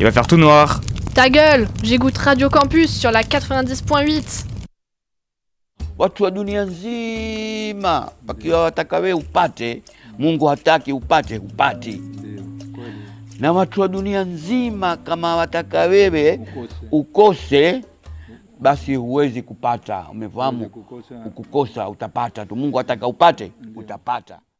Il va faire tout noir. Ta gueule, j'écoute Radio Campus sur la 90.8. Watu wa dunia nzima wakiwa wataka wewe upate, Mungu hataki upate, upati. Na watu wa dunia nzima kama wataka wewe ukose, basi huwezi kupata. Umefahamu? Ukukosa utapata tu. Mungu hataka upate, utapata.